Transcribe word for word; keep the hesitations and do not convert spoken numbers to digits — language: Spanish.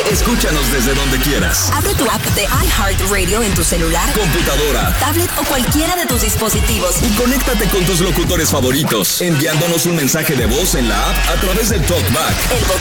Escúchanos desde donde quieras. Abre tu app de iHeartRadio en tu celular, computadora, tablet o cualquiera de tus dispositivos. Y conéctate con tus locutores favoritos, enviándonos un mensaje de voz en la app a través del TalkBack. El